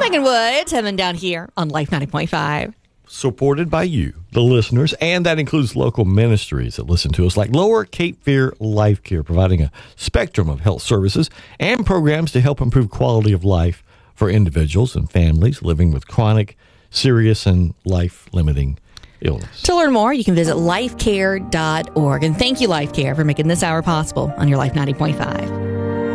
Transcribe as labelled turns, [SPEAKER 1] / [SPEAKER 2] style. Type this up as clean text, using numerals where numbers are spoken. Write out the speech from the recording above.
[SPEAKER 1] Megan Woods, heaven down here on Life 90.5.
[SPEAKER 2] Supported by you, the listeners, and that includes local ministries that listen to us, like Lower Cape Fear Life Care, providing a spectrum of health services and programs to help improve quality of life for individuals and families living with chronic, serious, and life-limiting illness.
[SPEAKER 1] To learn more, you can visit lifecare.org. And thank you, Life Care, for making this hour possible on your Life 90.5.